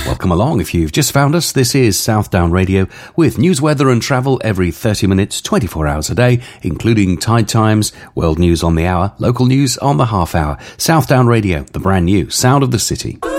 Welcome along. If you've just found us, this is Southdown Radio with news, weather and travel every 30 minutes, 24 hours a day, including tide times, world news on the hour, local news on the half hour. Southdown Radio, the brand new sound of the city.